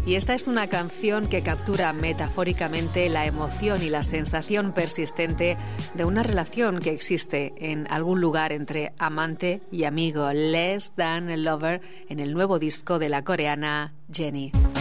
Y esta es una canción que captura metafóricamente la emoción y la sensación persistente de una relación que existe en algún lugar entre amante y amigo. Less Than a Lover, en el nuevo disco de la coreana Jennie.